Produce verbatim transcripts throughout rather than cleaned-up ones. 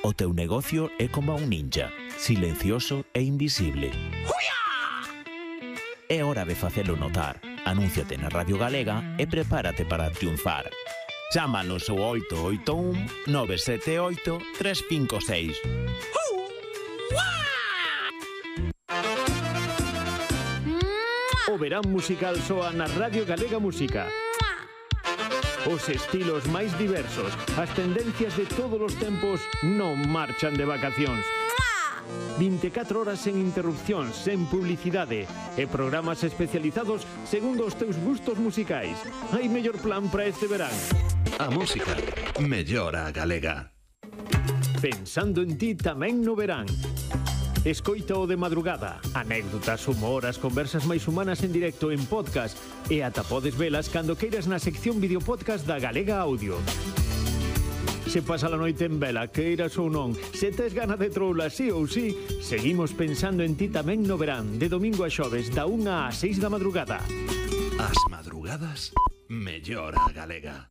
O teu negocio é como un ninja, silencioso e invisible. É hora de facelo notar. Anúnciate na Radio Galega e prepárate para triunfar. Chámanos ao oito oito un nove sete oito tres cinco seis. O verán musical soa na Radio Galega Música. Os estilos máis diversos, as tendencias de todos os tempos non marchan de vacacións. vinte e catro horas sen interrupcións, sen publicidade e programas especializados segundo os teus gustos musicais. Hai mellor plan para este verán. A música mellora a galega. Pensando en ti tamén no verán. Escoita o de madrugada, anécdotas, humor, as conversas máis humanas en directo en podcast e ata podes velas cando queiras na sección videopodcast da Galega Audio. Se pasa a noite en vela, queiras ou non, se tes gana de troula sí ou sí, seguimos pensando en ti tamén no verán, de domingo a xoves, da unha ás seis da madrugada. As madrugadas mellora a galega.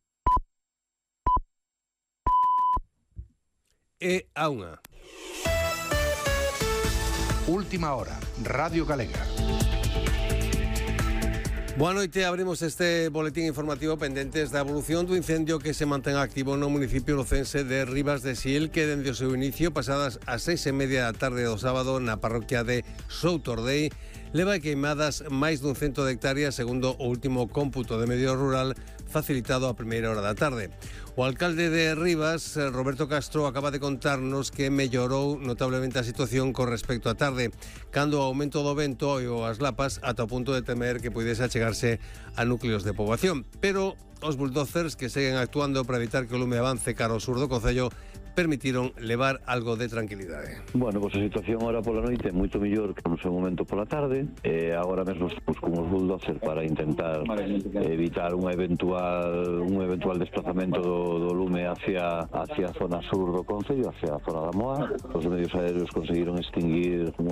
E a unha. Última hora, Radio Galega. Boa noite, abrimos este boletín informativo pendentes da evolución do incendio que se mantén activo no municipio lucense de Ribas de Sil, que dende o seu inicio, pasadas as seis e media da tarde do sábado na parroquia de Soutordei, leva queimadas máis dun cento de hectáreas segundo o último cómputo de medio rural facilitado a primeira hora da tarde. O alcalde de Rivas, Roberto Castro, acaba de contarnos que mellorou notablemente a situación con respecto á tarde, cando o aumento do vento e as lapas ata o punto de temer que pudese achegarse a núcleos de poboación. Pero os bulldozers que seguen actuando para evitar que o lume avance cara ao sur do concello permitiron levar algo de tranquilidade. Bueno, pois a situación ahora pola noite é moito mellor que no seu momento pola tarde, e agora mesmo estamos con os bulldozers para intentar evitar unha eventual un eventual desplazamento do, do lume hacia hacia a zona sur do concello, hacia a zona da Moa. Os medios aéreos conseguiron extinguir unha